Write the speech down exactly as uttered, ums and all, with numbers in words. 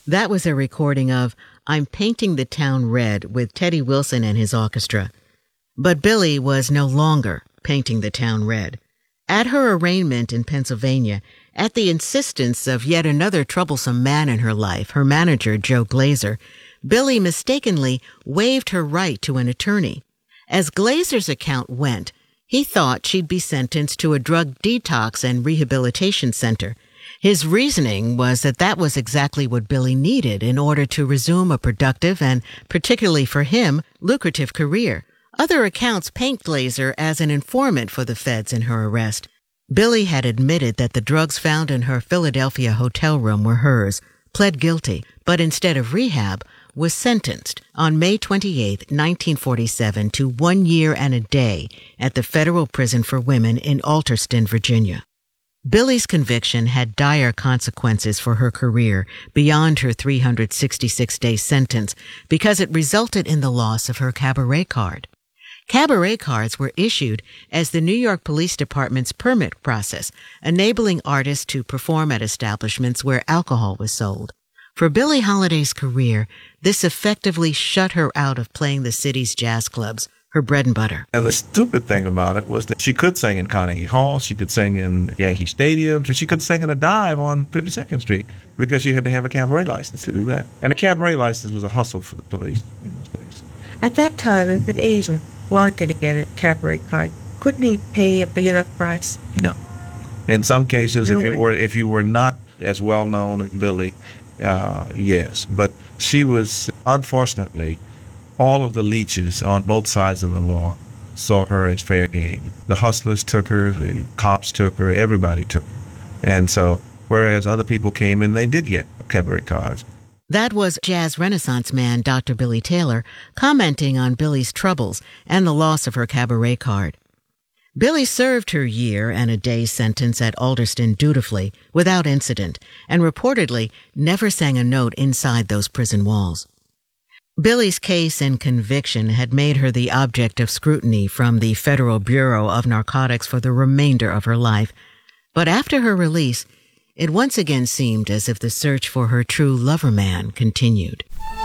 That was a recording of I'm Painting the Town Red with Teddy Wilson and his orchestra. But Billie was no longer painting the town red. At her arraignment in Pennsylvania, at the insistence of yet another troublesome man in her life, her manager, Joe Glazer, Billie mistakenly waived her right to an attorney. As Glazer's account went, he thought she'd be sentenced to a drug detox and rehabilitation center. His reasoning was that that was exactly what Billie needed in order to resume a productive and, particularly for him, lucrative career. Other accounts paint Glazer as an informant for the feds in her arrest. Billie had admitted that the drugs found in her Philadelphia hotel room were hers, pled guilty, but instead of rehab, was sentenced on May twenty-eighth, nineteen forty-seven to one year and a day at the Federal Prison for Women in Alterston, Virginia. Billie's conviction had dire consequences for her career beyond her three hundred sixty-six day sentence because it resulted in the loss of her cabaret card. Cabaret cards were issued as the New York Police Department's permit process, enabling artists to perform at establishments where alcohol was sold. For Billie Holiday's career, this effectively shut her out of playing the city's jazz clubs, her bread and butter. And the stupid thing about it was that she could sing in Carnegie Hall, she could sing in Yankee Stadium, she could sing in a dive on fifty-second Street because she had to have a cabaret license to do that. And a cabaret license was a hustle for the police. At that time, if an agent wanted to get a cabaret card, couldn't he pay a big enough price? No. In some cases, Really? if, it were, if you were not as well known as Billie, uh, yes. But she was, unfortunately, all of the leeches on both sides of the law saw her as fair game. The hustlers took her, the cops took her, everybody took her. And so, whereas other people came in, they did get cabaret cards. That was jazz renaissance man Doctor Billy Taylor commenting on Billie's troubles and the loss of her cabaret card. Billie served her year and a day sentence at Alderston dutifully, without incident, and reportedly never sang a note inside those prison walls. Billie's case and conviction had made her the object of scrutiny from the Federal Bureau of Narcotics for the remainder of her life. But after her release, it once again seemed as if the search for her true lover man continued.